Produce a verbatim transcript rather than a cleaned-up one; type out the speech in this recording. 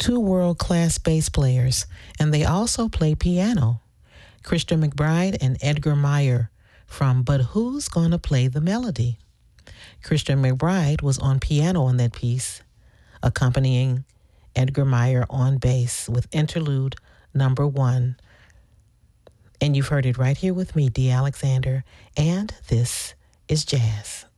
two world-class bass players, and they also play piano. Christian McBride and Edgar Meyer from But Who's Gonna Play the Melody? Christian McBride was on piano on that piece, accompanying Edgar Meyer on bass with interlude number one. And you've heard it right here with me, Dee Alexander, and this is Jazz.